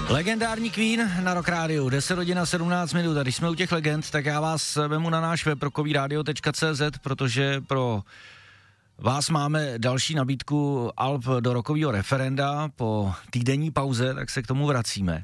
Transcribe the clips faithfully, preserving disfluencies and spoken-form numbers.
Legendární Queen na Rock Rádiu, deset hodin a sedmnáct minut. A když jsme u těch legend, tak já vás vemu na náš web rockovyradio tečka cé zet, protože pro vás máme další nabídku alb do rockového referenda. Po týdenní pauze, tak se k tomu vracíme.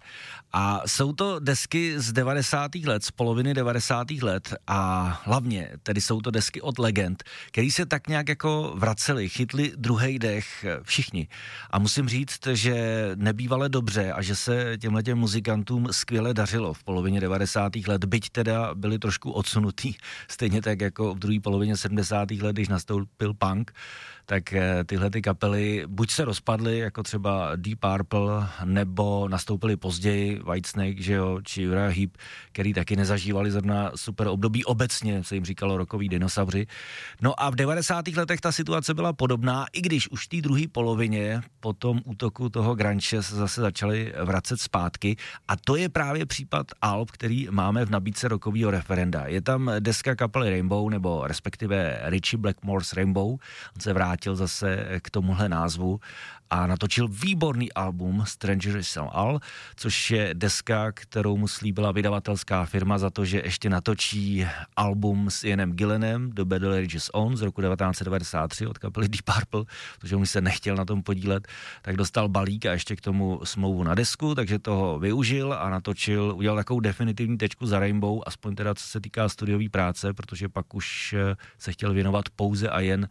A jsou to desky z devadesátých let, z poloviny devadesátých let a hlavně tedy jsou to desky od legend, který se tak nějak jako vraceli, chytli druhej dech všichni. A musím říct, že nebývale dobře a že se těmhletěm muzikantům skvěle dařilo v polovině devadesátých let, byť teda byli trošku odsunutý, stejně tak jako v druhé polovině sedmdesátých let, když nastoupil punk, tak tyhle ty kapely buď se rozpadly, jako třeba Deep Purple, nebo nastoupily později Whitesnake, že jo, či Uriah Heep, který taky nezažívali zrovna super období, obecně se jim říkalo rockoví dinosauři. No a v devadesátých letech ta situace byla podobná, i když už v té druhé polovině po tom útoku toho grunge se zase začali vracet zpátky a to je právě případ alb, který máme v nabídce rockového referenda. Je tam deska kapely Rainbow, nebo respektive Ritchie Blackmore's Rainbow, on se vrátil zase k tomuhle názvu a natočil výborný album Stranger is All, což je deska, kterou mu slíbila vydavatelská firma za to, že ještě natočí album s Ianem Gillenem The Battle Rages On z roku devatenáct set devadesát tři od kapely Deep Purple, protože on se nechtěl na tom podílet, tak dostal balík a ještě k tomu smlouvu na desku, takže toho využil a natočil, udělal takovou definitivní tečku za Rainbow, aspoň teda co se týká studiové práce, protože pak už se chtěl věnovat pouze a jen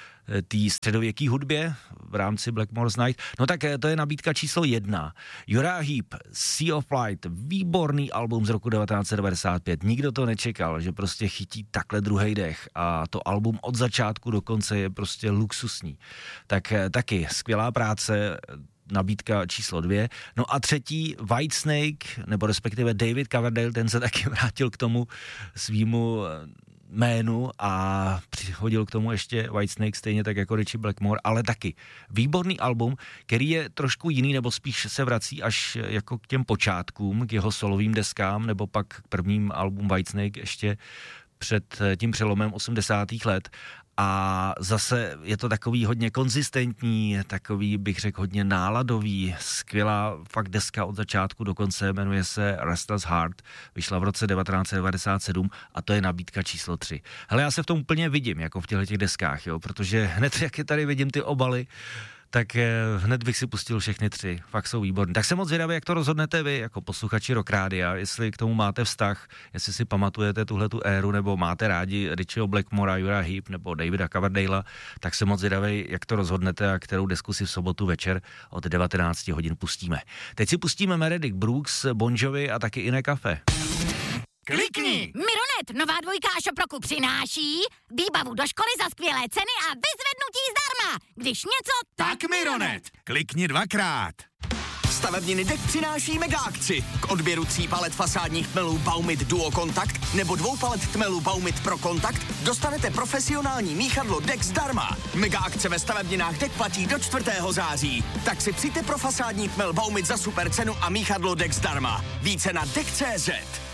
té středověké hudbě v rámci Blackmore's Night. No tak to je nabídka číslo jedna. Uriah Heep, Sea of Light, výborný album z roku devatenáct set devadesát pět. Nikdo to nečekal, že prostě chytí takhle druhej dech a to album od začátku do konce je prostě luxusní. Tak taky skvělá práce, nabídka číslo dvě. No a třetí Whitesnake, nebo respektive David Coverdale, ten se taky vrátil k tomu svýmu jménu a přihodil k tomu ještě Whitesnake, stejně tak jako Ritchie Blackmore, ale taky výborný album, který je trošku jiný, nebo spíš se vrací až jako k těm počátkům, k jeho solovým deskám, nebo pak k prvním album Whitesnake ještě před tím přelomem osmdesátých let. A zase je to takový hodně konzistentní, takový bych řekl hodně náladový, skvělá fakt deska od začátku do konce, jmenuje se Restless Heart, vyšla v roce devatenáct set devadesát sedm a to je nabídka číslo tři. Hele, já se v tom úplně vidím, jako v těchto těch deskách, jo, protože hned jak je tady vidím ty obaly, tak hned bych si pustil všechny tři, fakt jsou výborní. Tak jsem moc zvědavý, jak to rozhodnete vy, jako posluchači Rock Rádia, jestli k tomu máte vztah, jestli si pamatujete tuhletu éru, nebo máte rádi Ritchieho Blackmora, Uriah Heep nebo Davida Coverdalea, tak jsem moc zvědavý, jak to rozhodnete a kterou desku si v sobotu večer od devatenáct hodin pustíme. Teď si pustíme Meredith Brooks, Bon Jovi a taky Iné Café. Klikni! Mironet, nová dvojka a Šoproku přináší výbavu do školy za skvělé ceny a vyzvednutí zdarma. Když něco, tak, tak Mironet. Klikni dvakrát. Stavebniny Dek přináší mega akci. K odběru tří palet fasádních tmelů Baumit Duo Kontakt nebo dvou palet tmelů Baumit Pro Kontakt dostanete profesionální míchadlo Dek zdarma. Mega akce ve stavebninách Dek platí do čtvrtého září. Tak si přijďte pro fasádní tmel Baumit za super cenu a míchadlo Dek zdarma. Více na dek tečka cé zet.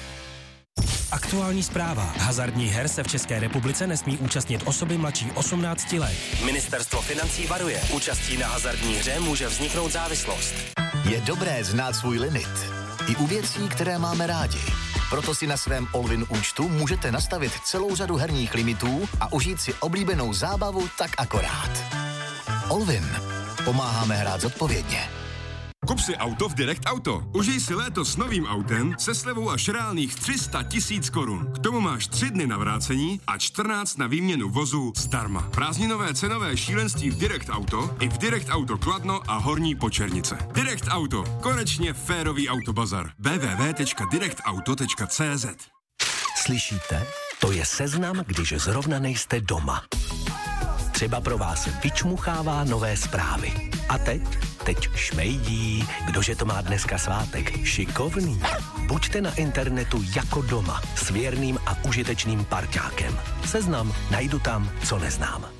Aktuální zpráva. Hazardních her se v České republice nesmí účastnit osoby mladší osmnácti let. Ministerstvo financí varuje. Účastí na hazardní hře může vzniknout závislost. Je dobré znát svůj limit. I u věcí, které máme rádi. Proto si na svém Allwin účtu můžete nastavit celou řadu herních limitů a užít si oblíbenou zábavu tak akorát. Allwin. Pomáháme hrát zodpovědně. Kup si auto v Direct Auto. Užij si léto s novým autem se slevou až reálných tři sta tisíc korun. K tomu máš tři dny na vrácení a čtrnáct na výměnu vozu zdarma. Prázdninové cenové šílenství v Direct Auto i v Direct Auto Kladno a Horní Počernice. Direct Auto. Konečně férový autobazar. w w w tečka direct auto tečka cé zet. Slyšíte? To je seznam, když zrovna nejste doma. Třeba pro vás vyčmuchává nové zprávy. A teď? Teď šmejdí. Kdože to má dneska svátek? Šikovný. Buďte na internetu jako doma s věrným a užitečným parťákem. Seznam najdu tam, co neznám.